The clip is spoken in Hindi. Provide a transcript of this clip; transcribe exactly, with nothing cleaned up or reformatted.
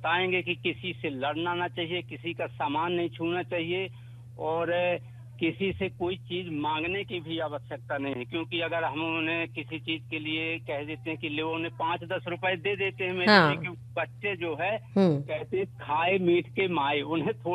बताएंगे कि किसी से लड़ना ना चाहिए, किसी का सामान नहीं छूना चाहिए और किसी से कोई चीज मांगने की भी आवश्यकता नहीं है, क्योंकि अगर हम उन्हें किसी चीज के लिए कह देते हैं कि ले, उन्हें पाँच दस रुपए दे देते हैं मेरे लिए, हाँ। क्योंकि बच्चे जो है हुँ। कहते हैं, खाए मीठ के माए, उन्हें थोड़ा